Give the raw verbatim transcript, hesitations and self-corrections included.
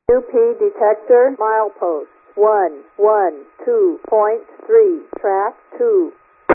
U P detector milepost one one two point three track two